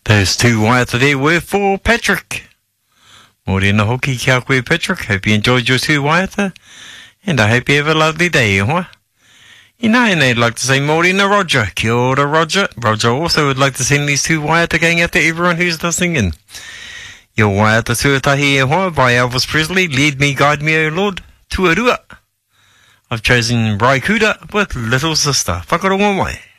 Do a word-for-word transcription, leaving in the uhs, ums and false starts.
Those two waiata there were for Patrick. Morena hoki kia koe, Patrick. Hope you enjoyed your two waiata. And I hope you have a lovely day, huh? You know, and I'd like to say Morena Roger. Kia ora, Roger. Roger also would like to send these two waiata going out to everyone who's listening in. Your waiata tuatahi e hoa by Elvis Presley. Lead me, guide me, O Lord. Tuarua. I've chosen Rai Kuda with Little Sister. Whakarongo mai.